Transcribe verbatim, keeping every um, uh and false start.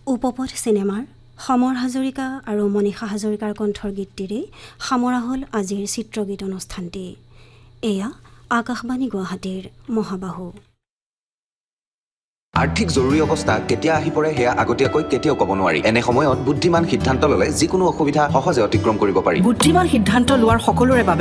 উপপথ চিনেমাৰ সমৰ হাজৰিকা আৰু মনীষা হাজৰিকাৰ কণ্ঠৰ গীতটিৰে সামৰা হ'ল আজিৰ চিত্ৰগীত অনুষ্ঠানটি। এয়া আকাশবাণী গুৱাহাটীৰ মহাবাহু। আৰ্থিক জৰুৰী অৱস্থা কেতিয়া আহি পৰে সেয়া আগতীয়াকৈ কেতিয়াও ক'ব নোৱাৰি। এনে সময়ত বুদ্ধিমান সিদ্ধান্ত ল'লে যিকোনো অসুবিধা সহজে অতিক্ৰম কৰিব পাৰি। বুদ্ধিমান সিদ্ধান্ত লোৱাৰ সকলোৰে বাবে